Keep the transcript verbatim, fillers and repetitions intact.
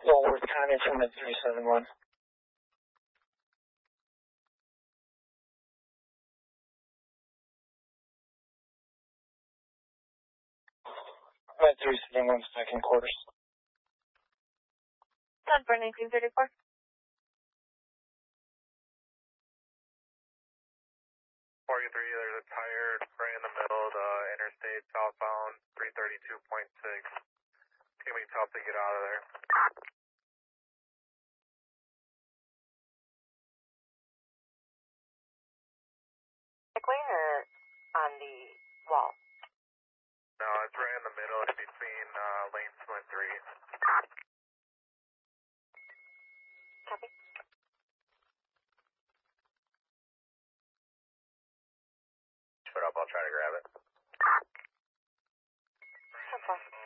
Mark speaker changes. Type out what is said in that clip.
Speaker 1: Lowell, Wisconsin, at three seven one. At three seven one, second quarters.
Speaker 2: ten for nineteen thirty-four.
Speaker 3: forty-three, there's a tire right in the middle of the interstate southbound, three thirty-two point six. It's going to be tough to get out of there.
Speaker 2: Lane or on the wall?
Speaker 3: No, it's right in the middle in between uh, lanes two and three.
Speaker 2: Copy.
Speaker 3: Put up, I'll try to grab it.
Speaker 2: ten four.